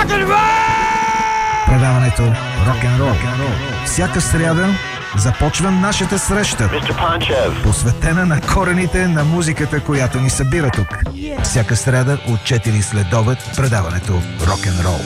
Предаването рок-н-рол. Всяка сряда започва нашата среща, посветена на корените на музиката, която ни събира тук. Всяка сряда от 4 следобед предаването рок-н-рол.